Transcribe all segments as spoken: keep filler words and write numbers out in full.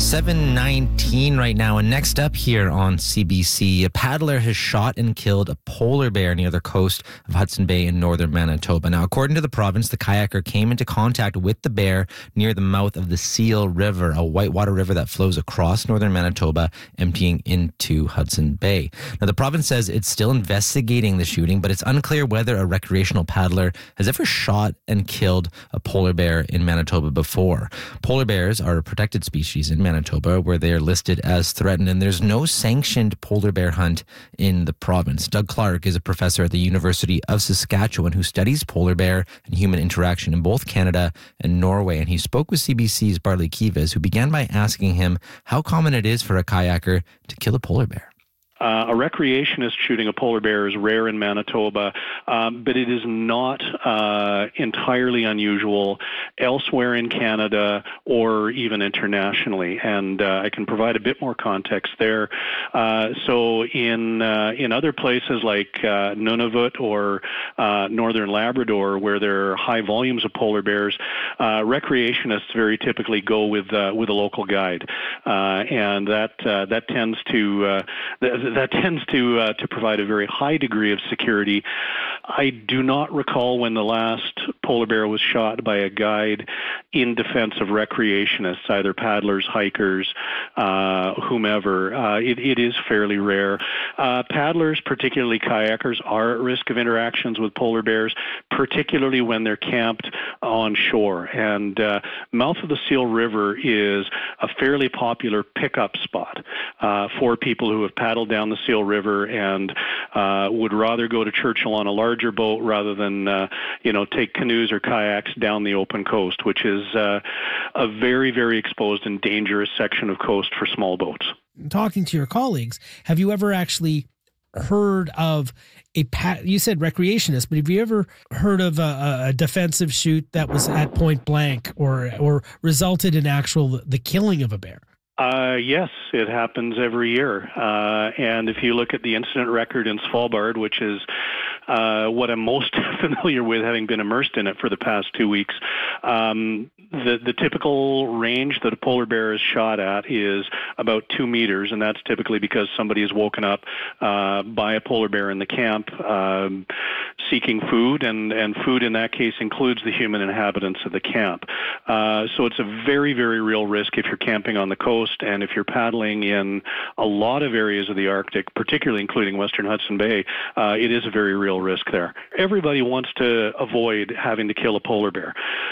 seven nineteen right now, and next up here on C B C, a paddler has shot and killed a polar bear near the coast of Hudson Bay in northern Manitoba. Now, according to the province, the kayaker came into contact with the bear near the mouth of the Seal River, a whitewater river that flows across northern Manitoba, emptying into Hudson Bay. Now, the province says it's still investigating the shooting, but it's unclear whether a recreational paddler has ever shot and killed a polar bear in Manitoba before. Polar bears are a protected species in Manitoba, where they are listed as threatened, and there's no sanctioned polar bear hunt in the province. Doug Clark is a professor at the University of Saskatchewan who studies polar bear and human interaction in both Canada and Norway, and he spoke with C B C's Bartley Kives, who began by asking him how common it is for a kayaker to kill a polar bear. Uh, a recreationist shooting a polar bear is rare in Manitoba, um, but it is not uh, entirely unusual elsewhere in Canada or even internationally. And uh, I can provide a bit more context there. Uh, so in uh, in other places like uh, Nunavut or uh, northern Labrador, where there are high volumes of polar bears, uh, recreationists very typically go with uh, with a local guide, uh, and that uh, that tends to uh, th- That tends to uh, to provide a very high degree of security. I do not recall when the last polar bear was shot by a guide in defense of recreationists, either paddlers, hikers, uh, whomever. Uh, it, it is fairly rare. Uh, paddlers, particularly kayakers, are at risk of interactions with polar bears, particularly when they're camped on shore. And uh, mouth of the Seal River is a fairly popular pickup spot uh, for people who have paddled down the Seal River and uh, would rather go to Churchill on a larger boat rather than, uh, you know, take canoes or kayaks down the open coast, which is uh, a very, very exposed and dangerous section of coast for small boats. Talking to your colleagues, have you ever actually heard of a, you said recreationist, but have you ever heard of a, a defensive shoot that was at point blank or or resulted in actual the killing of a bear? Uh, yes, it happens every year. Uh, and if you look at the incident record in Svalbard, which is uh, what I'm most familiar with, having been immersed in it for the past two weeks, um, the, the typical range that a polar bear is shot at is about two meters, and that's typically because somebody is woken up uh, by a polar bear in the camp um, seeking food, and, and food in that case includes the human inhabitants of the camp. Uh, so it's a very, very real risk if you're camping on the coast. And if you're paddling in a lot of areas of the Arctic, particularly including Western Hudson Bay, uh, it is a very real risk there. Everybody wants to avoid having to kill a polar bear.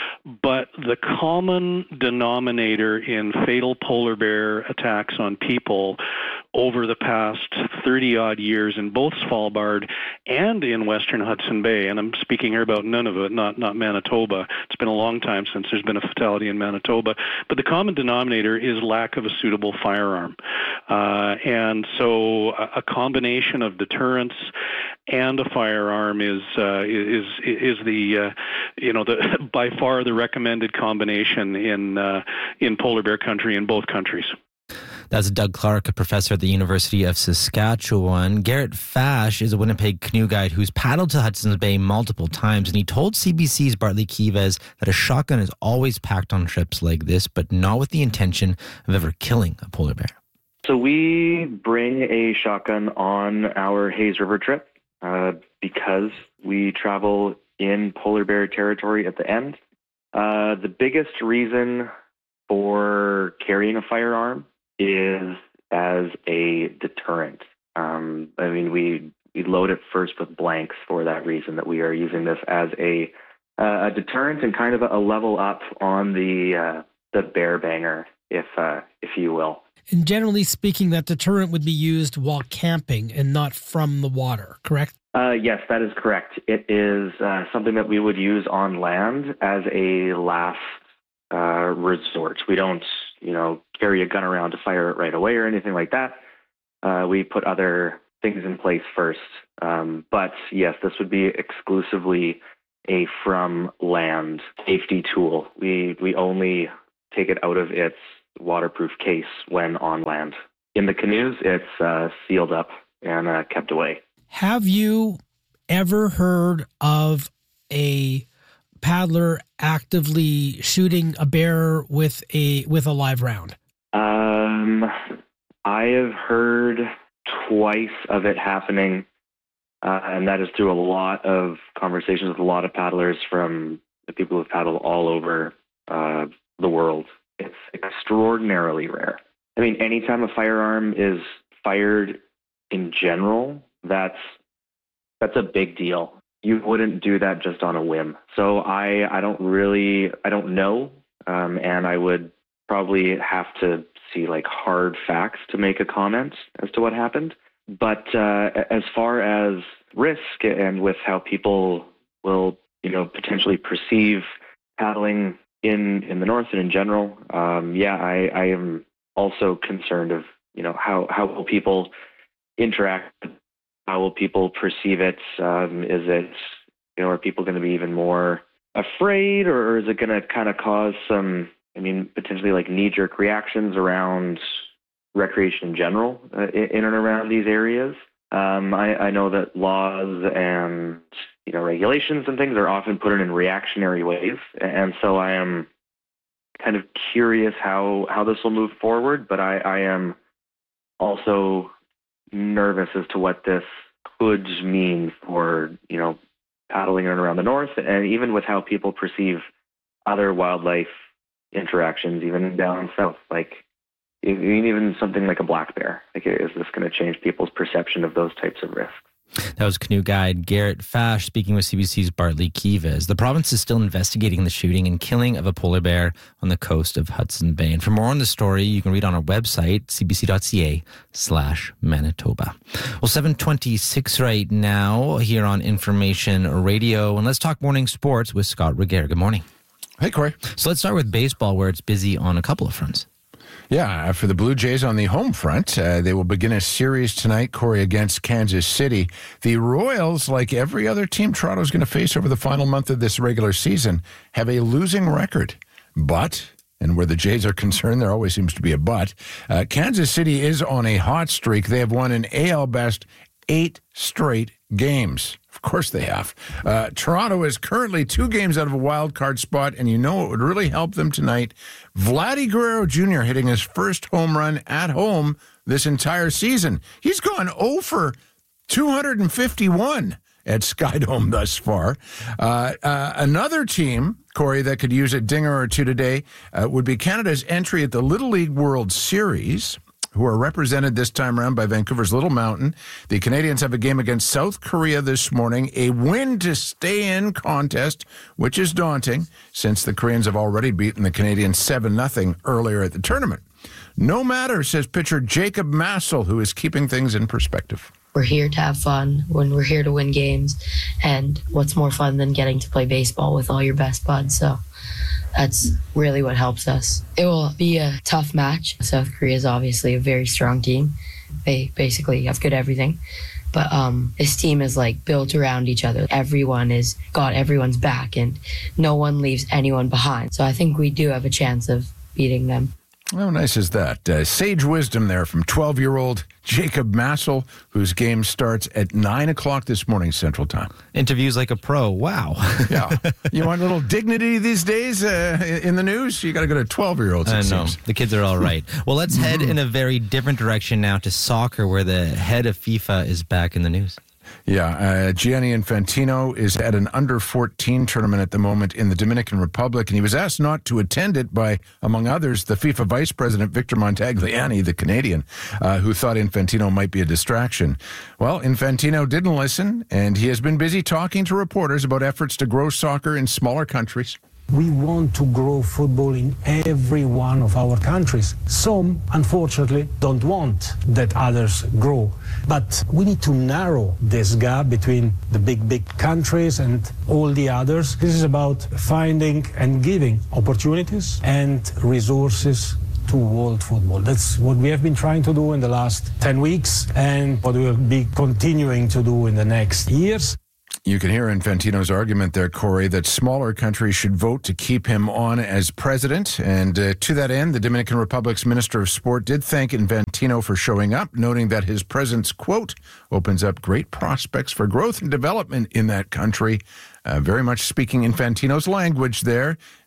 But the common denominator in fatal polar bear attacks on people over the past thirty-odd years in both Svalbard and in Western Hudson Bay, and I'm speaking here about Nunavut, not, not Manitoba. It's been a long time since there's been a fatality in Manitoba. But the common denominator is lack of a suitable firearm. Uh, and so a, a combination of deterrence and a firearm is uh, is is the uh, you know the by far the recommended combination in uh, in polar bear country in both countries. That's Doug Clark, a professor at the University of Saskatchewan. Garrett Fash is a Winnipeg canoe guide who's paddled to Hudson's Bay multiple times, and he told C B C's Bartley Kives that a shotgun is always packed on trips like this, but not with the intention of ever killing a polar bear. So we bring a shotgun on our Hayes River trip uh, because we travel in polar bear territory at the end. Uh, the biggest reason for carrying a firearm is as a deterrent. Um, I mean, we, we load it first with blanks for that reason, that we are using this as a, uh, a deterrent and kind of a level up on the uh, the bear banger, if uh, if you will. And generally speaking, that deterrent would be used while camping and not from the water, correct? Uh, yes, that is correct. It is uh, something that we would use on land as a last uh, resort. We don't, you know, carry a gun around to fire it right away or anything like that. Uh, we put other things in place first. Um, but yes, this would be exclusively a from land safety tool. We we only take it out of its waterproof case when on land. In the canoes, it's uh, sealed up and uh, kept away. Have you ever heard of a paddler actively shooting a bear with a with a live round? Uh, Um, I have heard twice of it happening, uh, and that is through a lot of conversations with a lot of paddlers from the people who paddle all over uh, the world. It's extraordinarily rare. I mean, anytime a firearm is fired in general, that's that's a big deal. You wouldn't do that just on a whim. So I, I don't really, I don't know, um, and I would probably have to see like hard facts to make a comment as to what happened. But uh, as far as risk and with how people will, you know, potentially perceive paddling in in the north and in general, um, yeah, I, I am also concerned of, you know, how how will people interact? How will people perceive it? Um, is it, you know, are people going to be even more afraid, or is it going to kind of cause some, I mean, potentially like knee-jerk reactions around recreation in general uh, in and around these areas? Um, I, I know that laws and, you know, regulations and things are often put in in reactionary ways, and so I am kind of curious how, how this will move forward, but I, I am also nervous as to what this could mean for, you know, paddling in and around the north, and even with how people perceive other wildlife interactions, even down south, like even something like a black bear. Like, is this going to change people's perception of those types of risks? That was canoe guide Garrett Fash speaking with C B C's Bartley Kivas. The province is still investigating the shooting and killing of a polar bear on the coast of Hudson Bay. And for more on the story, you can read on our website, cbc.ca slash Manitoba. Well, seven twenty-six right now here on Information Radio. And let's talk morning sports with Scott Regehr. Good morning. Hey, Corey. So let's start with baseball, where it's busy on a couple of fronts. Yeah, for the Blue Jays on the home front, uh, they will begin a series tonight, Corey, against Kansas City. The Royals, like every other team Toronto's going to face over the final month of this regular season, have a losing record. But, and where the Jays are concerned, there always seems to be a but, uh, Kansas City is on a hot streak. They have won an A L best eight straight games. Of course they have. Uh, Toronto is currently two games out of a wild card spot, and you know what would really help them tonight? Vladdy Guerrero Junior hitting his first home run at home this entire season. He's gone oh for two hundred fifty-one at Skydome thus far. Uh, uh, another team, Corey, that could use a dinger or two today uh, would be Canada's entry at the Little League World Series, who are represented this time around by Vancouver's Little Mountain. The Canadians have a game against South Korea this morning, a win to stay in contest, which is daunting since the Koreans have already beaten the Canadians seven nothing earlier at the tournament. No matter, says pitcher Jacob Massel, who is keeping things in perspective. We're here to have fun, when we're here to win games, and what's more fun than getting to play baseball with all your best buds? So that's really what helps us. It will be a tough match. South Korea is obviously a very strong team. They basically have good everything. But um, this team is like built around each other. Everyone is got everyone's back, and no one leaves anyone behind. So I think we do have a chance of beating them. How nice is that? Uh, sage wisdom there from twelve-year-old Jacob Massel, whose game starts at nine o'clock this morning Central Time. Interviews like a pro. Wow. Yeah. You want a little dignity these days uh, in the news? You got to go to twelve-year-olds, it I know. seems. The kids are all right. Well, let's head in a very different direction now to soccer, where the head of FIFA is back in the news. Yeah, uh, Gianni Infantino is at an under fourteen tournament at the moment in the Dominican Republic, and he was asked not to attend it by, among others, the FIFA Vice President Victor Montagliani, the Canadian, uh, who thought Infantino might be a distraction. Well, Infantino didn't listen, and he has been busy talking to reporters about efforts to grow soccer in smaller countries. We want to grow football in every one of our countries. Some, unfortunately, don't want that others grow. But we need to narrow this gap between the big, big countries and all the others. This is about finding and giving opportunities and resources to world football. That's what we have been trying to do in the last ten weeks and what we'll be continuing to do in the next years. You can hear Infantino's argument there, Corey, that smaller countries should vote to keep him on as president. And uh, to that end, the Dominican Republic's Minister of Sport did thank Infantino for showing up, noting that his presence, quote, opens up great prospects for growth and development in that country. Uh, very much speaking Infantino's language there.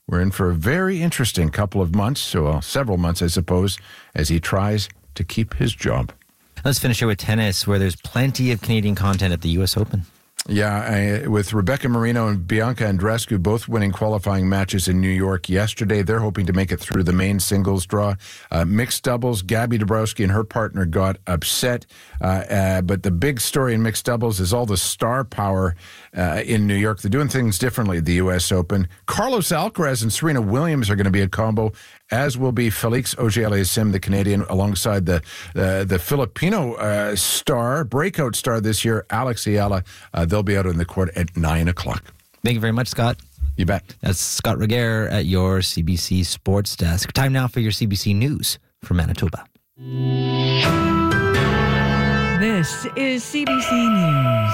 we're in for a very interesting couple of months, so well, several months, I suppose, as he tries to keep his job. Let's finish here with tennis, where there's plenty of Canadian content at the U S Open. Yeah, I, with Rebecca Marino and Bianca Andreescu both winning qualifying matches in New York yesterday. They're hoping to make it through the main singles draw. Uh, mixed doubles, Gabby Dabrowski and her partner got upset. Uh, uh, but the big story in mixed doubles is all the star power uh, in New York. They're doing things differently at the U S Open. Carlos Alcaraz and Serena Williams are going to be a combo, as will be Felix Auger-Aliassime, the Canadian, alongside the uh, the Filipino uh, star, breakout star this year, Alex Ayala. Uh, they'll be out on the court at nine o'clock. Thank you very much, Scott. You bet. That's Scott Regehr at your C B C Sports Desk. Time now for your C B C News from Manitoba. This is C B C News.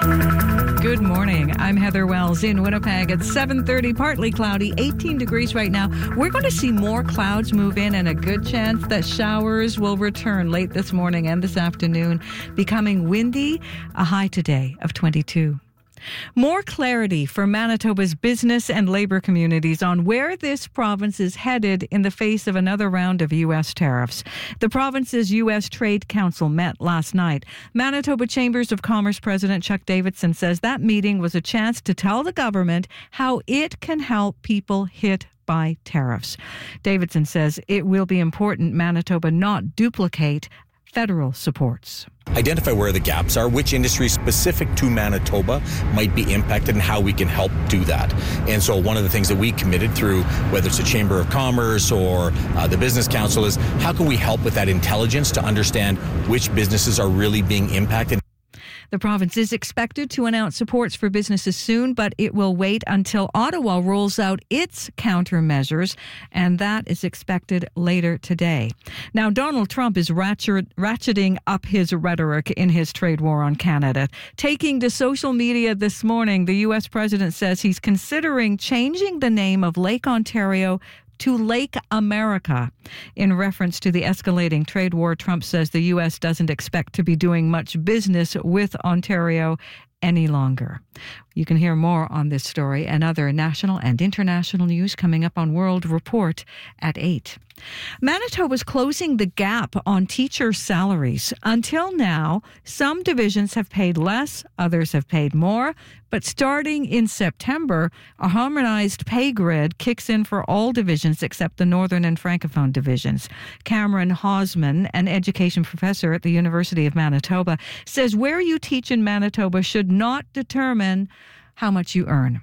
Good morning. I'm Heather Wells in Winnipeg at seven thirty, partly cloudy, eighteen degrees right now. We're going to see more clouds move in and a good chance that showers will return late this morning and this afternoon, becoming windy, a high today of twenty-two. More clarity for Manitoba's business and labor communities on where this province is headed in the face of another round of U S tariffs. The province's U S Trade Council met last night. Manitoba Chambers of Commerce President Chuck Davidson says that meeting was a chance to tell the government how it can help people hit by tariffs. Davidson says it will be important Manitoba not duplicate federal supports. Identify where the gaps are, which industries specific to Manitoba might be impacted, and how we can help do that. And so one of the things that we committed through, whether it's the Chamber of Commerce or uh, the Business Council, is how can we help with that intelligence to understand which businesses are really being impacted. The province is expected to announce supports for businesses soon, but it will wait until Ottawa rolls out its countermeasures, and that is expected later today. Now, Donald Trump is ratchet, ratcheting up his rhetoric in his trade war on Canada. Taking to social media this morning, the U S president says he's considering changing the name of Lake Ontario to Lake America. In reference to the escalating trade war, Trump says the U S doesn't expect to be doing much business with Ontario any longer. You can hear more on this story and other national and international news coming up on World Report at eight. Manitoba's closing the gap on teacher salaries. Until now, some divisions have paid less, others have paid more, but starting in September, a harmonized pay grid kicks in for all divisions except the Northern and Francophone divisions. Cameron Hausman, an education professor at the University of Manitoba, says where you teach in Manitoba should not determine how much you earn.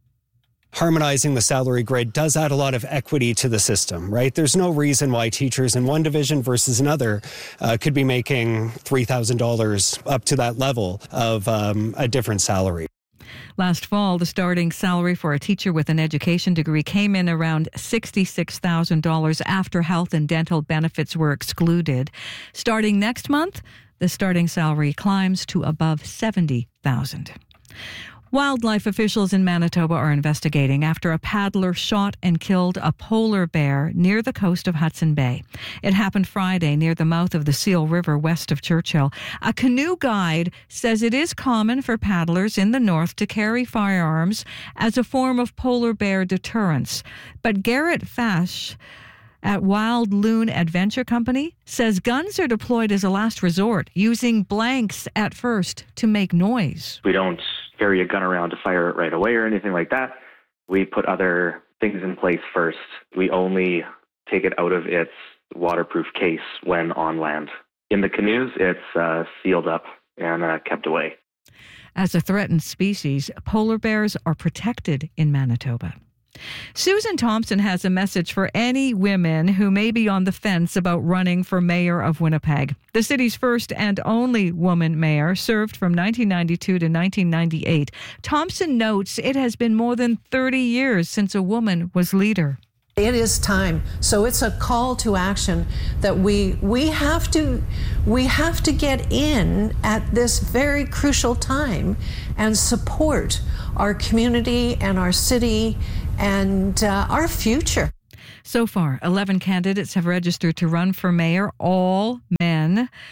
Harmonizing the salary grid does add a lot of equity to the system, right? There's no reason why teachers in one division versus another uh, could be making three thousand dollars up to that level of um, a different salary. Last fall, the starting salary for a teacher with an education degree came in around sixty-six thousand dollars after health and dental benefits were excluded. Starting next month, the starting salary climbs to above seventy thousand dollars. Wildlife officials in Manitoba are investigating after a paddler shot and killed a polar bear near the coast of Hudson Bay. It happened Friday near the mouth of the Seal River west of Churchill. A canoe guide says it is common for paddlers in the north to carry firearms as a form of polar bear deterrence. But Garrett Fash at Wild Loon Adventure Company says guns are deployed as a last resort, using blanks at first to make noise. We don't carry a gun around to fire it right away or anything like that. We put other things in place first. We only take it out of its waterproof case when on land. In the canoes, it's uh, sealed up and uh, kept away. As a threatened species, polar bears are protected in Manitoba. Susan Thompson has a message for any women who may be on the fence about running for mayor of Winnipeg. The city's first and only woman mayor served from nineteen ninety-two to nineteen ninety-eight. Thompson notes it has been more than thirty years since a woman was leader. It is time. So it's a call to action that we we have to we have to get in at this very crucial time and support our community and our city and uh, our future. So far, eleven candidates have registered to run for mayor, all men.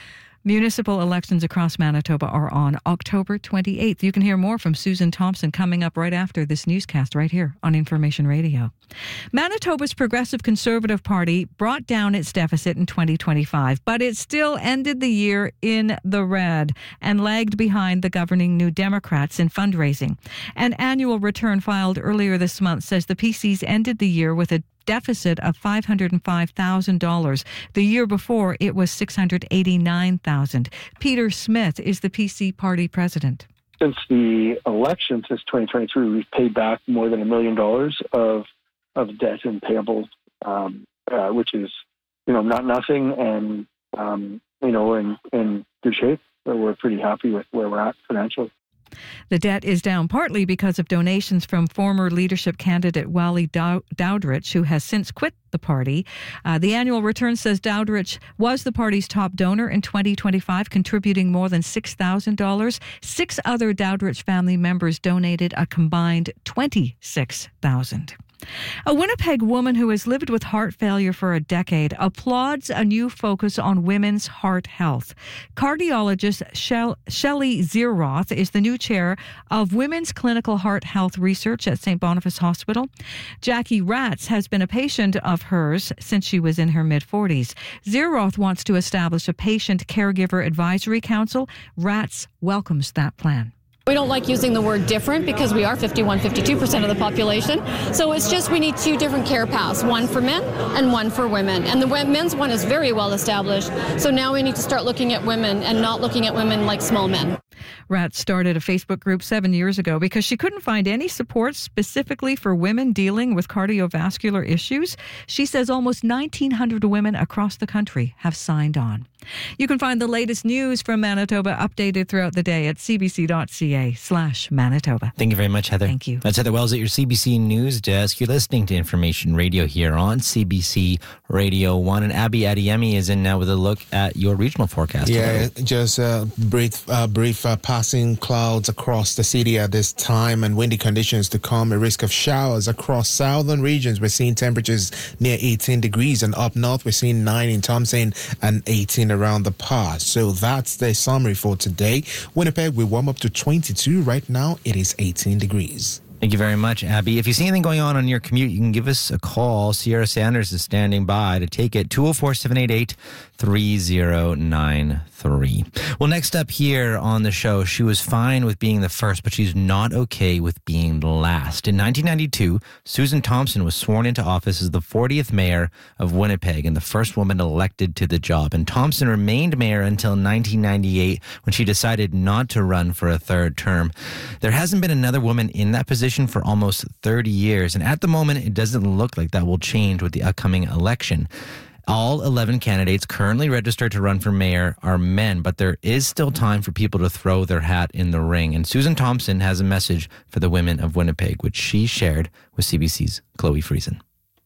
Municipal elections across Manitoba are on October twenty-eighth. You can hear more from Susan Thompson coming up right after this newscast right here on Information Radio. Manitoba's Progressive Conservative Party brought down its deficit in twenty twenty-five, but it still ended the year in the red and lagged behind the governing New Democrats in fundraising. An annual return filed earlier this month says the P Cs ended the year with a deficit of five hundred five thousand dollars. The year before, it was six hundred eighty-nine thousand dollars. Peter Smith is the P C party president. Since the election, since twenty twenty-three, we've paid back more than a million dollars of of debt and payables, um, uh, which is, you know, not nothing, and um, you know, in in good shape. So we're pretty happy with where we're at financially. The debt is down partly because of donations from former leadership candidate Wally Dow- Dowdrich, who has since quit the party. Uh, the annual return says Dowdrich was the party's top donor in twenty twenty-five, contributing more than six thousand dollars. Six other Dowdrich family members donated a combined twenty-six thousand dollars. A Winnipeg woman who has lived with heart failure for a decade applauds a new focus on women's heart health. Cardiologist Shell- Shelley Zeroth is the new chair of Women's Clinical Heart Health Research at Saint Boniface Hospital. Jackie Ratz has been a patient of hers since she was in her mid-forties. Zeroth wants to establish a patient caregiver advisory council. Ratz welcomes that plan. We don't like using the word different because we are fifty-one, fifty-two percent of the population. So it's just we need two different care paths, one for men and one for women. And the men's one is very well established. So now we need to start looking at women and not looking at women like small men. Ratz started a Facebook group seven years ago because she couldn't find any support specifically for women dealing with cardiovascular issues. She says almost nineteen hundred women across the country have signed on. You can find the latest news from Manitoba updated throughout the day at cbc.ca slash Manitoba. Thank you very much, Heather. Thank you. That's Heather Wells at your C B C News Desk. You're listening to Information Radio here on C B C Radio one. And Abby Adiemi is in now with a look at your regional forecast. Yeah, just uh, brief, uh, brief uh, passing clouds across the city at this time and windy conditions to come. A risk of showers across southern regions. We're seeing temperatures near eighteen degrees, and up north we're seeing nine in Thompson and eighteen around the pass. So that's the summary for today. Winnipeg, we warm up to twenty-two. Right now it is eighteen degrees. Thank you very much, Abby. If you see anything going on on your commute, you can give us a call. Sierra Sanders is standing by to take it. two oh four, seven eight eight, three oh nine three. Well, next up here on the show, she was fine with being the first, but she's not okay with being the last. In nineteen ninety-two, Susan Thompson was sworn into office as the fortieth mayor of Winnipeg and the first woman elected to the job. And Thompson remained mayor until nineteen ninety-eight, when she decided not to run for a third term. There hasn't been another woman in that position for almost thirty years, and at the moment, it doesn't look like that will change with the upcoming election. All eleven candidates currently registered to run for mayor are men, but there is still time for people to throw their hat in the ring. And Susan Thompson has a message for the women of Winnipeg, which she shared with C B C's Chloe Friesen.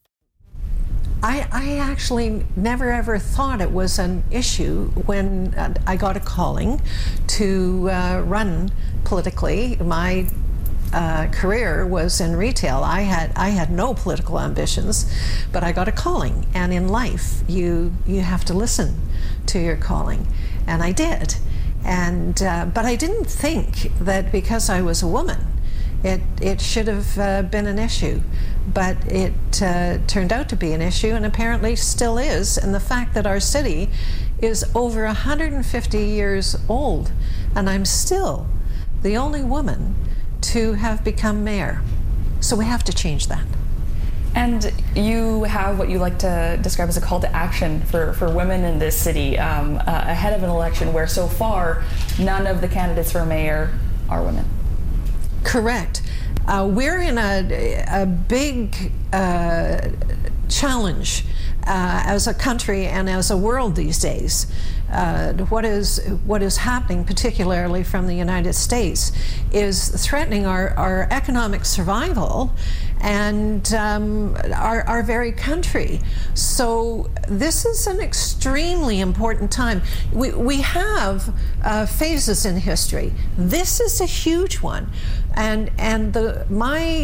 I, I actually never ever thought it was an issue when I got a calling to uh, run politically. My Uh, career was in retail. I had I had no political ambitions, but I got a calling, and in life you you have to listen to your calling, and I did. And uh, but I didn't think that because I was a woman, it it should have uh, been an issue, but it uh, turned out to be an issue, and apparently still is. And the fact that our city is over one hundred fifty years old, and I'm still the only woman to have become mayor. So we have to change that. And you have what you like to describe as a call to action for, for women in this city um, uh, ahead of an election where so far none of the candidates for mayor are women. Correct. Uh, we're in a, a big uh, challenge uh, as a country and as a world these days. Uh, what is what is happening, particularly from the United States, is threatening our, our economic survival and um, our, our very country. So this is an extremely important time. We, we have uh, phases in history. This is a huge one. And, and the, my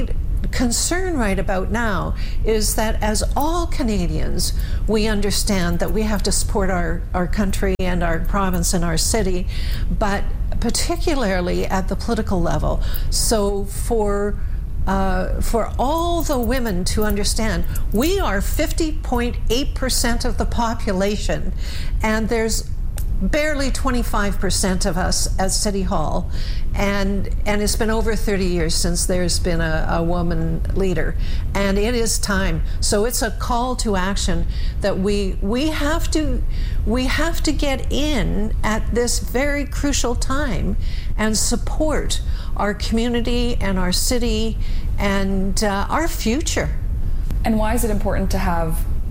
concern right about now is that as all Canadians, we understand that we have to support our, our country and our province and our city, but particularly at the political level. So for Uh, for all the women to understand, we are fifty point eight percent of the population, and there's barely twenty-five percent of us at City Hall, and and it's been over thirty years since there's been a, a woman leader, and it is time. So it's a call to action that we we have to we have to get in at this very crucial time and support our community and our city and uh, our future. And why is it important to have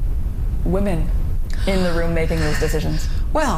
women in the room making those decisions? Well,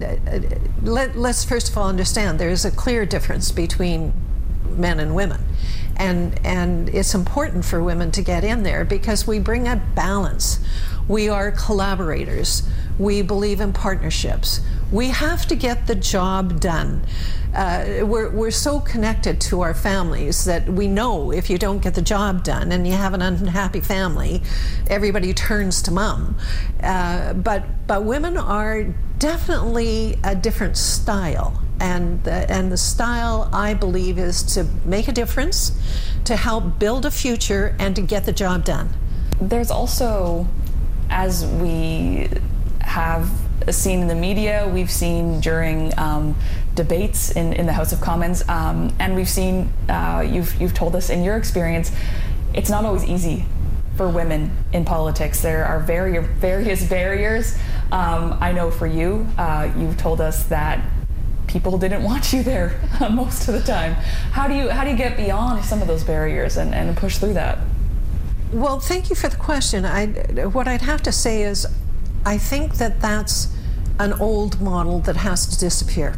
let, let's first of all understand there is a clear difference between men and women. And, and it's important for women to get in there because we bring a balance. We are collaborators. We believe in partnerships. We have to get the job done. Uh, we're, we're so connected to our families that we know if you don't get the job done and you have an unhappy family, everybody turns to mom. Uh, but, but women are definitely a different style. And the, and the style, I believe, is to make a difference, to help build a future, and to get the job done. There's also, as we have seen in the media, we've seen during um, debates in, in the House of Commons, um, and we've seen, uh, you've, you've told us in your experience, it's not always easy for women in politics. There are vari- various barriers. Um, I know for you, uh, you've told us that people didn't want you there most of the time. How do you how do you get beyond some of those barriers and, and push through that? Well, thank you for the question. I, what I'd have to say is I think that that's an old model that has to disappear.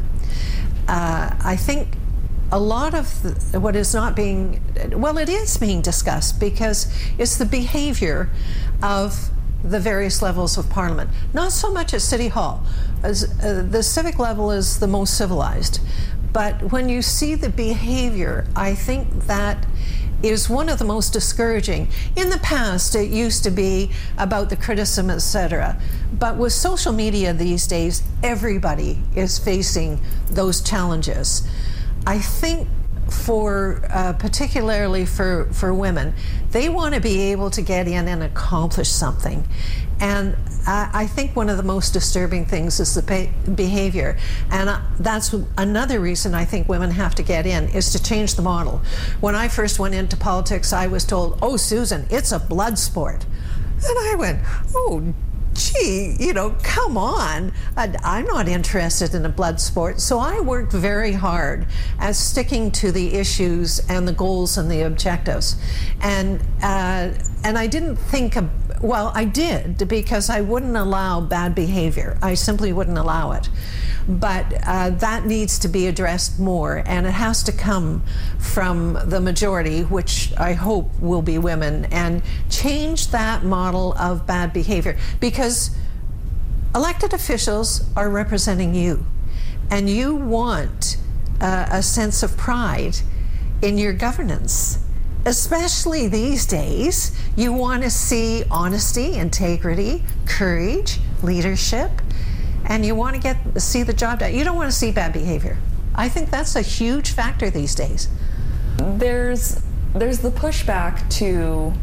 Uh, I think a lot of the, what is not being, well, it is being discussed because it's the behavior of the various levels of Parliament. Not so much at City Hall. As, uh, the civic level is the most civilized. But when you see the behavior, I think that is one of the most discouraging. In the past, it used to be about the criticism, et cetera. But with social media these days, everybody is facing those challenges. I think for, uh, particularly for, for women, they want to be able to get in and accomplish something. And I, I think one of the most disturbing things is the be- behavior. And uh, that's another reason I think women have to get in, is to change the model. When I first went into politics, I was told, oh, Susan, it's a blood sport. And I went, oh, gee, you know, come on. I'm not interested in a blood sport. So I worked very hard at sticking to the issues and the goals and the objectives. And uh, and I didn't think, of, well, I did, because I wouldn't allow bad behavior. I simply wouldn't allow it. But uh, that needs to be addressed more, and it has to come from the majority, which I hope will be women, and change that model of bad behavior. Because elected officials are representing you, and you want uh, a sense of pride in your governance. Especially these days, you want to see honesty, integrity, courage, leadership, and you want to get see the job done. You don't want to see bad behavior. I think that's a huge factor these days. There's there's the pushback to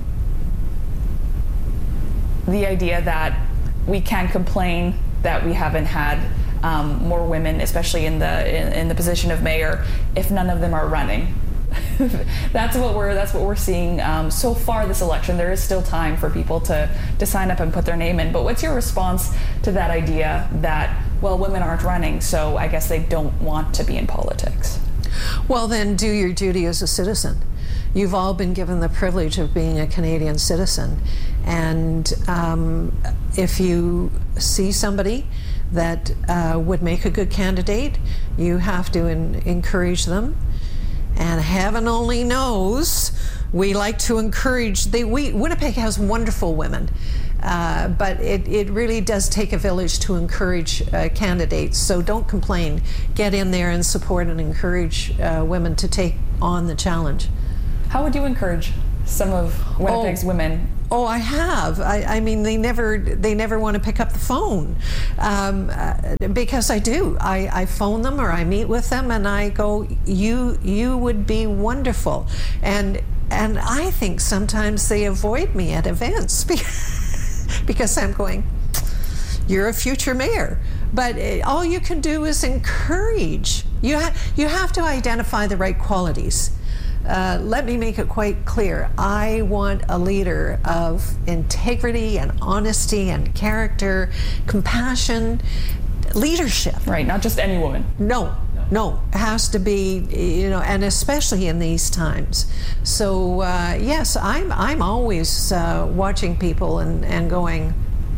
the idea that we can't complain that we haven't had um, more women, especially in the in, in the position of mayor, if none of them are running. that's what we're that's what we're seeing um, so far this election. There is still time for people to to sign up and put their name in. But what's your response to that idea that, well, women aren't running, so I guess they don't want to be in politics? Well, then do your duty as a citizen. You've all been given the privilege of being a Canadian citizen, and um, if you see somebody that uh, would make a good candidate, you have to in- encourage them. And heaven only knows, we like to encourage, they, we, Winnipeg has wonderful women, uh, but it, it really does take a village to encourage uh, candidates. So don't complain. Get in there and support and encourage uh, women to take on the challenge. How would you encourage some of Winnipeg's Oh. women? Oh, I have. I, I mean, they never they never want to pick up the phone um, uh, because I do. I, I phone them or I meet with them and I go, you you would be wonderful, and and I think sometimes they avoid me at events because, because I'm going, you're a future mayor. But uh, all you can do is encourage. You ha- you have to identify the right qualities. Uh, let me make it quite clear. I want a leader of integrity and honesty and character, compassion, leadership. Right, not just any woman. No, no, it has to be, you know, and especially in these times. So uh, yes, I'm I'm always uh, watching people and, and going,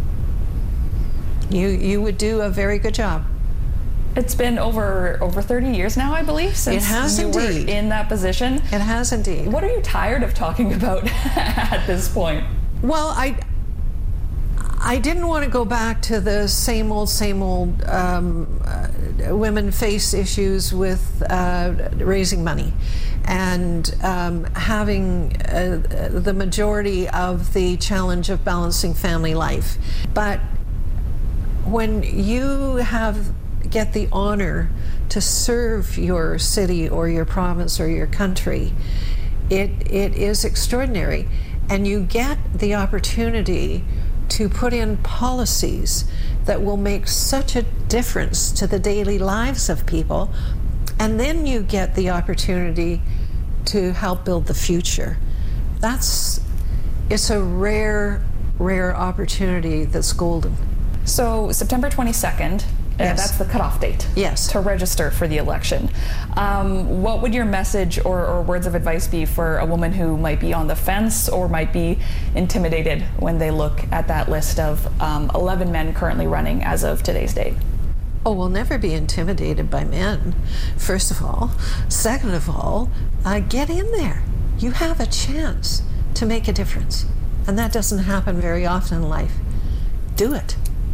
you you would do a very good job. It's been over over thirty years now, I believe, since It has you indeed. were in that position. It has indeed. What are you tired of talking about at this point? Well, I I didn't want to go back to the same old, same old. Um, uh, women face issues with uh, raising money and um, having uh, the majority of the challenge of balancing family life. But when you have get the honor to serve your city or your province or your country, it it is extraordinary, and you get the opportunity to put in policies that will make such a difference to the daily lives of people, and then you get the opportunity to help build the future. That's it's a rare rare opportunity that's golden. So September twenty-second, Yes. uh, that's the cutoff date. Yes. To register for the election. Um, what would your message or, or words of advice be for a woman who might be on the fence or might be intimidated when they look at that list of um, eleven men currently running as of today's date? Oh, we'll never be intimidated by men, first of all. Second of all, uh, get in there. You have a chance to make a difference, and that doesn't happen very often in life. Do it.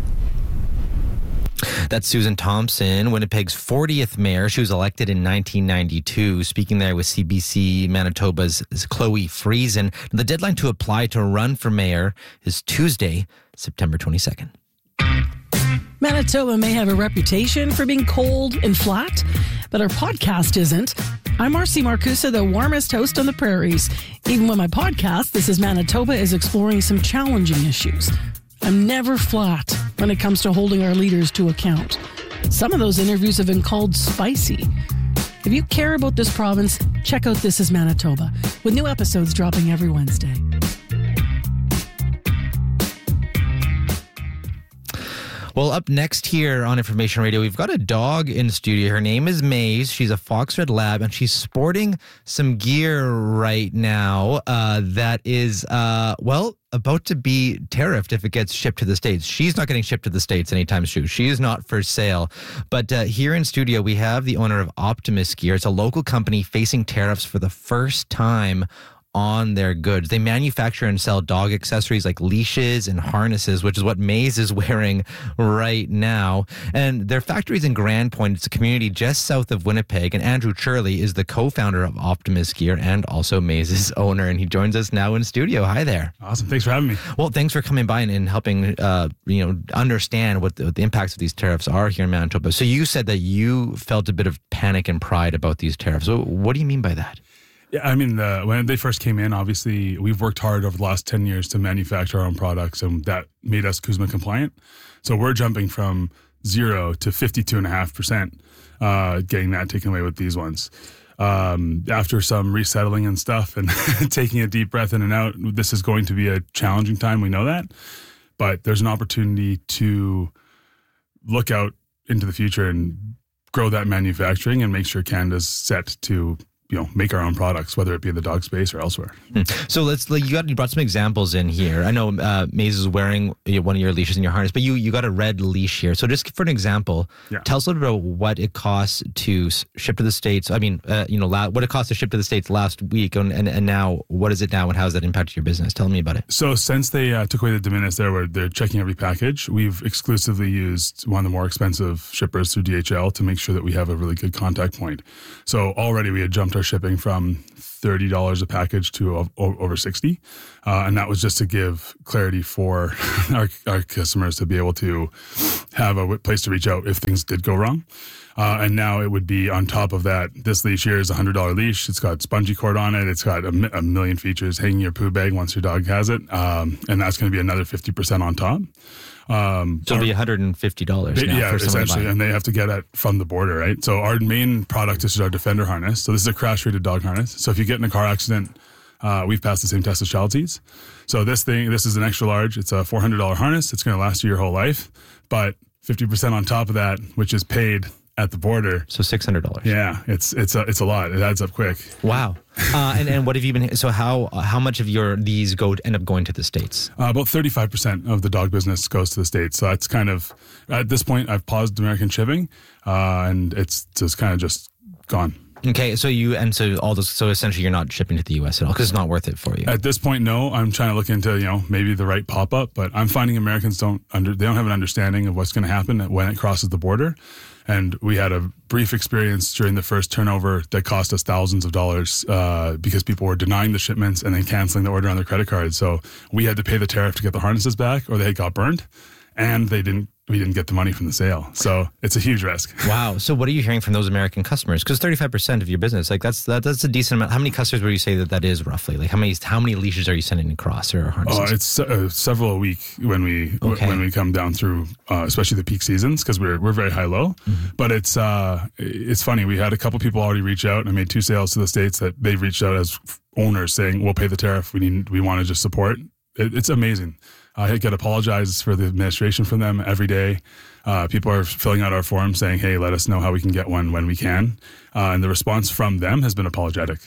That's Susan Thompson, Winnipeg's fortieth mayor. She was elected in nineteen ninety-two, speaking there with C B C Manitoba's Chloe Friesen. The deadline to apply to run for mayor is Tuesday, September twenty-second. Manitoba may have a reputation for being cold and flat, but our podcast isn't. I'm Marcy Marcusa, the warmest host on the prairies. Even with my podcast, This is Manitoba, is exploring some challenging issues. I'm never flat when it comes to holding our leaders to account. Some of those interviews have been called spicy. If you care about this province, check out This is Manitoba, with new episodes dropping every Wednesday. Well, up next here on Information Radio, we've got a dog in the studio. Her name is Maze. She's a Fox Red Lab, and she's sporting some gear right now uh, that is, uh, well, about to be tariffed if it gets shipped to the States. She's not getting shipped to the States anytime soon. She is not for sale. But uh, here in studio, we have the owner of Optimus Gear. It's a local company facing tariffs for the first time on their goods. They manufacture and sell dog accessories like leashes and harnesses, which is what Maze is wearing right now. And their factory is in Grand Point. It's a community just south of Winnipeg. And Andrew Churley is the co-founder of Optimus Gear and also Maze's owner. And he joins us now in studio. Hi there. Awesome. Thanks for having me. Well, thanks for coming by and, and helping uh, you know, understand what the, what the impacts of these tariffs are here in Manitoba. So you said that you felt a bit of panic and pride about these tariffs. So what do you mean by that? Yeah, I mean, the, when they first came in, obviously, we've worked hard over the last ten years to manufacture our own products, and that made us CUSMA compliant. So we're jumping from zero to fifty-two point five percent, uh, getting that taken away with these ones. Um, after some resettling and stuff and taking a deep breath in and out, this is going to be a challenging time. We know that. But there's an opportunity to look out into the future and grow that manufacturing and make sure Canada's set to, you know, make our own products, whether it be in the dog space or elsewhere. So let's, like, you got, you brought some examples in here. I know uh, Maze is wearing one of your leashes in your harness, but you, you got a red leash here. So just for an example, yeah. tell us a little bit about what it costs to ship to the States. I mean, uh, you know, la- what it cost to ship to the States last week, and, and, and now what is it now, and how has that impacted your business? Tell me about it. So since they uh, took away the de minimis there, where they're checking every package, we've exclusively used one of the more expensive shippers through D H L to make sure that we have a really good contact point. So already we had jumped dropped our shipping from thirty dollars a package to o- over sixty dollars. Uh, and that was just to give clarity for our, our customers to be able to have a place to reach out if things did go wrong. Uh, and now it would be on top of that. This leash here is a one hundred dollars leash. It's got spongy cord on it. It's got a, mi- a million features, hanging your poo bag once your dog has it. Um, and that's going to be another fifty percent on top. Um, so it'll be one hundred fifty dollars now yeah, for essentially, and they have to get it from the border, right? So our main product is our Defender harness. So this is a crash-rated dog harness. So if you get in a car accident, uh, we've passed the same test as Child-Seeds. So this thing, this is an extra large. It's a four hundred dollars harness. It's going to last you your whole life, but fifty percent on top of that, which is paid at the border. So six hundred dollars. Yeah, it's it's a, it's a lot. It adds up quick. Wow. Uh, and, and what have you been, so how how much of your these go end up going to the States? Uh, about thirty-five percent of the dog business goes to the States. So that's kind of, at this point, I've paused American shipping, uh, and it's just kind of just gone. Okay, so you, and so all those, so essentially you're not shipping to the U S at all because it's not worth it for you. At this point, no. I'm trying to look into, you know, maybe the right pop-up, but I'm finding Americans don't under, they don't have an understanding of what's going to happen when it crosses the border. And we had a brief experience during the first turnover that cost us thousands of dollars uh, because people were denying the shipments and then canceling the order on their credit card. So we had to pay the tariff to get the harnesses back, or they got burned, and they didn't. We didn't get the money from the sale. So it's a huge risk. Wow. So what are you hearing from those American customers? Because thirty-five percent of your business, like that's that, that's a decent amount. How many customers would you say that that is roughly? Like how many how many leashes are you sending across or harnesses? Oh, it's uh, several a week when we Okay. when we come down through, uh, especially the peak seasons, because we're we're very high low. Mm-hmm. But it's uh, it's funny. We had a couple people already reach out, and I made two sales to the States that they've reached out as owners saying, "We'll pay the tariff. We need we want to just support." It, it's amazing. I get apologized for the administration from them every day. Uh, people are filling out our forms saying, hey, let us know how we can get one when we can. Uh, and the response from them has been apologetic.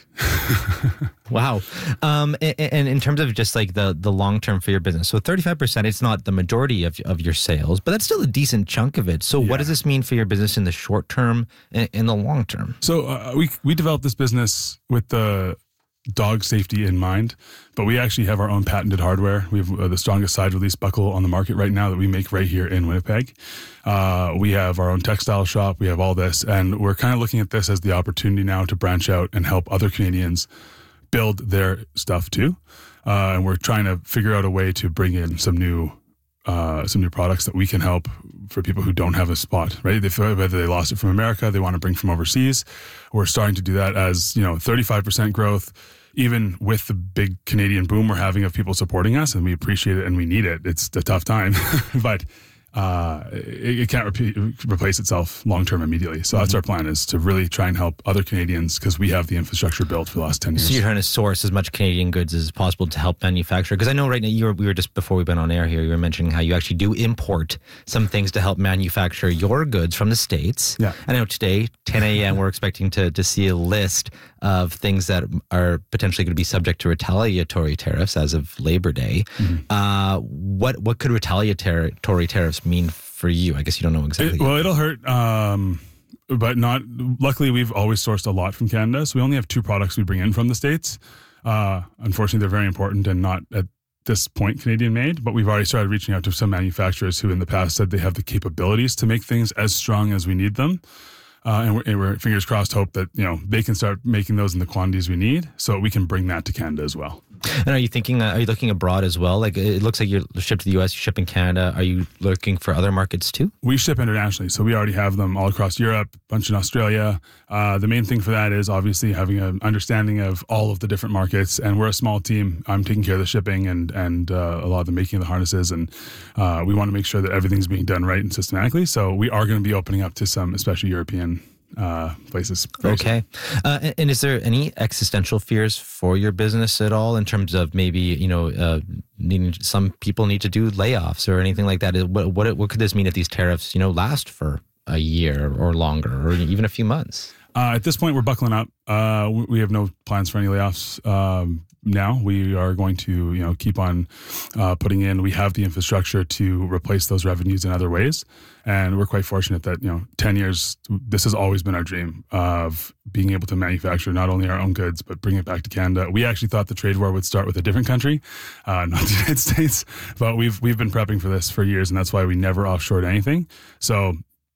Wow. Um, and, and in terms of just like the, the long term for your business, so thirty-five percent, it's not the majority of, of your sales, but that's still a decent chunk of it. So yeah. What does this mean for your business in the short term and in the long term? So uh, we, we developed this business with the dog safety in mind, but we actually have our own patented hardware. We have uh, the strongest side release buckle on the market right now that we make right here in Winnipeg. Uh, we have our own textile shop. We have all this, and we're kind of looking at this as the opportunity now to branch out and help other Canadians build their stuff too. Uh, and we're trying to figure out a way to bring in some new uh, some new products that we can help for people who don't have a spot, right? They feel whether they lost it from America, they want to bring from overseas. We're starting to do that as, you know, thirty-five percent growth, even with the big Canadian boom we're having of people supporting us, and we appreciate it and we need it. It's a tough time, but uh, it, it can't repeat, replace itself long-term immediately. So mm-hmm. that's our plan, is to really try and help other Canadians because we have the infrastructure built for the last ten years. So you're trying to source as much Canadian goods as possible to help manufacture? Because I know right now, you were, we were just before we went on air here, you were mentioning how you actually do import some things to help manufacture your goods from the States. Yeah. I know today, ten a.m., we're expecting to, to see a list of things that are potentially going to be subject to retaliatory tariffs as of Labor Day. Mm-hmm. Uh, what what could retaliatory tariffs mean for you? I guess you don't know exactly. It, well, it'll hurt, um, but not. Luckily, we've always sourced a lot from Canada, so we only have two products we bring in from the States. Uh, unfortunately, they're very important and not at this point Canadian made, but we've already started reaching out to some manufacturers who in the past said they have the capabilities to make things as strong as we need them. Uh, and, we're, and we're fingers crossed hope that, you know, they can start making those in the quantities we need so we can bring that to Canada as well. And are you thinking, uh, are you looking abroad as well? Like it looks like you're shipped to the U S, you ship in Canada. Are you looking for other markets too? We ship internationally. So we already have them all across Europe, a bunch in Australia. Uh, the main thing for that is obviously having an understanding of all of the different markets. And we're a small team. I'm taking care of the shipping and, and uh, a lot of the making of the harnesses. And uh, we want to make sure that everything's being done right and systematically. So we are going to be opening up to some, especially European uh places. Okay. Uh, and, and is there any existential fears for your business at all in terms of maybe, you know, uh, needing, some people need to do layoffs or anything like that? What, what what could this mean if these tariffs, you know, last for a year or longer or even a few months? Uh, at this point, we're buckling up. Uh, we have no plans for any layoffs. Um, now we are going to, you know, keep on uh, putting in. We have the infrastructure to replace those revenues in other ways, and we're quite fortunate that, you know, ten years. This has always been our dream of being able to manufacture not only our own goods but bring it back to Canada. We actually thought the trade war would start with a different country, uh, not the United States, but we've we've been prepping for this for years, and that's why we never offshored anything. So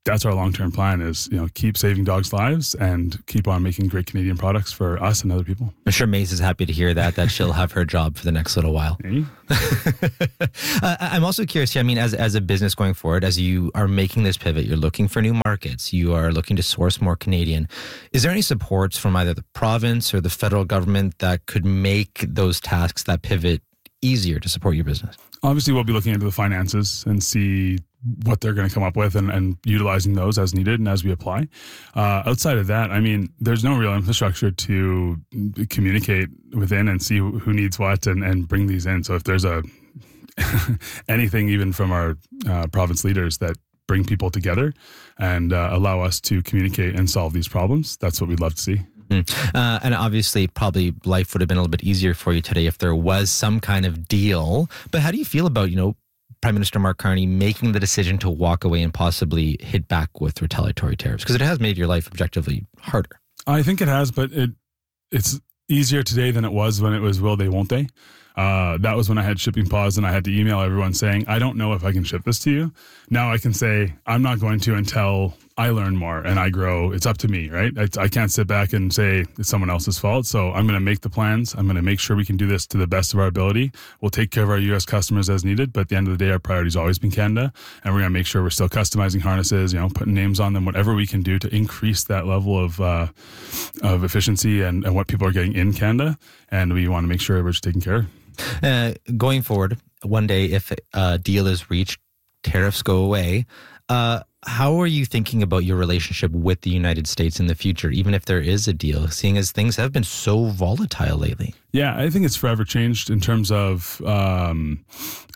that's our long-term plan is, you know, keep saving dogs' lives and keep on making great Canadian products for us and other people. I'm sure Maze is happy to hear that, that she'll have her job for the next little while. Hey? uh, I'm also curious here, I mean, as, as a business going forward, as you are making this pivot, you're looking for new markets, you are looking to source more Canadian. Is there any supports from either the province or the federal government that could make those tasks, that pivot, easier to support your business? Obviously, we'll be looking into the finances and see what they're going to come up with and, and utilizing those as needed and as we apply. Uh, outside of that, I mean, there's no real infrastructure to communicate within and see who, who needs what and, and bring these in. So if there's a anything even from our uh, province leaders that bring people together and uh, allow us to communicate and solve these problems, that's what we'd love to see. Mm-hmm. Uh, and obviously, probably life would have been a little bit easier for you today if there was some kind of deal. But how do you feel about, you know, Prime Minister Mark Carney making the decision to walk away and possibly hit back with retaliatory tariffs? Because it has made your life objectively harder. I think it has, but it it's easier today than it was when it was will they, won't they? Uh, that was when I had shipping pause and I had to email everyone saying, I don't know if I can ship this to you. Now I can say, I'm not going to until I learn more and I grow. It's up to me, right? I, I can't sit back and say it's someone else's fault. So I'm going to make the plans. I'm going to make sure we can do this to the best of our ability. We'll take care of our U S customers as needed. But at the end of the day, our priority's always been Canada. And we're going to make sure we're still customizing harnesses, you know, putting names on them, whatever we can do to increase that level of uh, of efficiency and, and what people are getting in Canada. And we want to make sure we're just taking care. Uh, going forward, one day if a deal is reached, tariffs go away, uh, how are you thinking about your relationship with the United States in the future, even if there is a deal, seeing as things have been so volatile lately? Yeah, I think it's forever changed in terms of, um,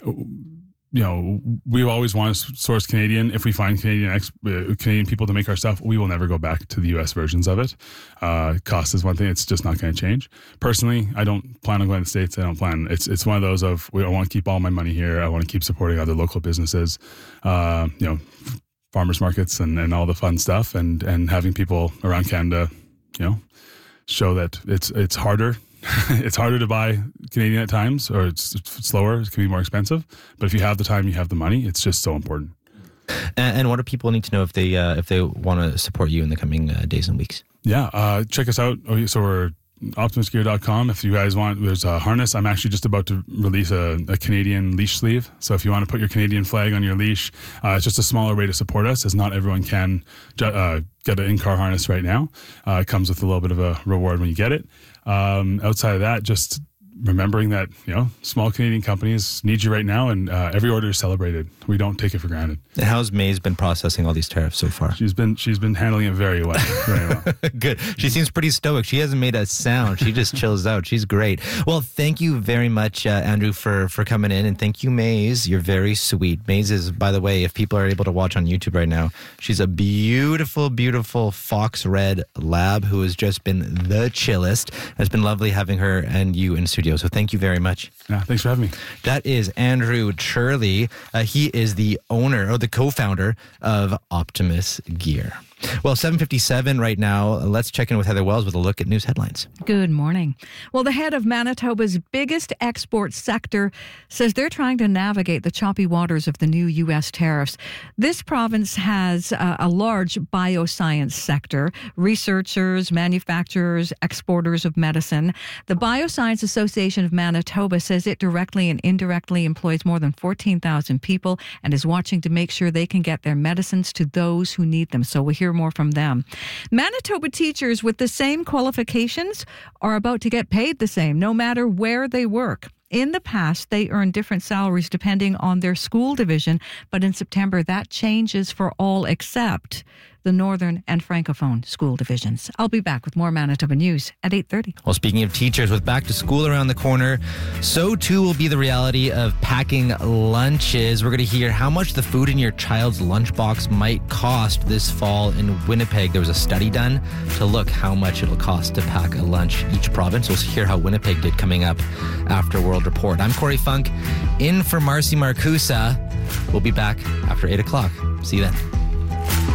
you know, we always want to source Canadian. If we find Canadian ex- uh, Canadian people to make our stuff, we will never go back to the U S versions of it. Uh, cost is one thing; it's just not going to change. Personally, I don't plan on going to the States. I don't plan. It's it's one of those of we, I want to keep all my money here. I want to keep supporting other local businesses. Uh, you know, farmers markets and, and all the fun stuff, and and having people around Canada, you know, show that it's it's harder. It's harder to buy Canadian at times, or it's, it's slower. It can be more expensive. But if you have the time, you have the money. It's just so important. And, and what do people need to know if they uh, if they want to support you in the coming uh, days and weeks? Yeah, uh, check us out. Oh, so we're optimus gear dot com. If you guys want, there's a harness. I'm actually just about to release a, a Canadian leash sleeve. So if you want to put your Canadian flag on your leash, uh, it's just a smaller way to support us, as not everyone can uh, get an in-car harness right now. Uh, it comes with a little bit of a reward when you get it. Um, outside of that, just remembering that, you know, small Canadian companies need you right now, and uh, every order is celebrated. We don't take it for granted. And how's Maze been processing all these tariffs so far? She's been she's been handling it very well. Very well. Good. She seems pretty stoic. She hasn't made a sound. She just chills out. She's great. Well, thank you very much, uh, Andrew, for, for coming in. And thank you, Maze. You're very sweet. Maze is, by the way, if people are able to watch on YouTube right now, she's a beautiful, beautiful fox red lab who has just been the chillest. It's been lovely having her and you in studio. So thank you very much. Yeah, thanks for having me. That is Andrew Churley. Uh, he is the owner or the co-founder of Optimus Gear. Well, seven fifty-seven right now. Let's check in with Heather Wells with a look at news headlines. Good morning. Well, the head of Manitoba's biggest export sector says they're trying to navigate the choppy waters of the new U S tariffs. This province has uh, a large bioscience sector, researchers, manufacturers, exporters of medicine. The Bioscience Association of Manitoba says it directly and indirectly employs more than fourteen thousand people and is watching to make sure they can get their medicines to those who need them. So we'll hear more from them. Manitoba teachers with the same qualifications are about to get paid the same, no matter where they work. In the past, they earned different salaries depending on their school division, but in September, that changes for all except the Northern and Francophone school divisions. I'll be back with more Manitoba News at eight thirty. Well, speaking of teachers, with back to school around the corner, so too will be the reality of packing lunches. We're going to hear how much the food in your child's lunchbox might cost this fall in Winnipeg. There was a study done to look how much it'll cost to pack a lunch each province. We'll hear how Winnipeg did coming up after World Report. I'm Corey Funk, in for Marcy Marcusa. We'll be back after eight o'clock. See you then.